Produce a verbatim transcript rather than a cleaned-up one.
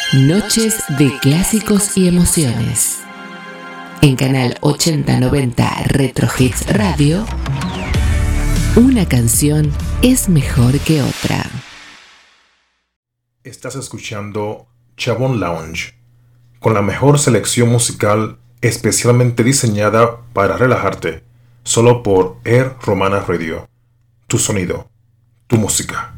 Noches de clásicos y emociones. En Canal ochenta noventa Retro Hits Radio, una canción es mejor que otra. Estás escuchando Chabón Lounge, con la mejor selección musical especialmente diseñada para relajarte, solo por Air Romana Radio. Tu sonido, tu música.